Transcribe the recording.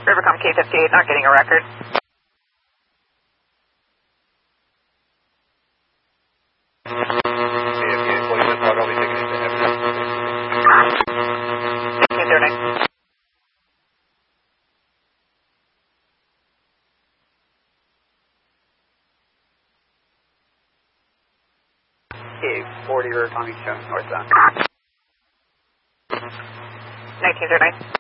Rivercom K58, not getting a record. K40 Rivercom East northbound. 1909.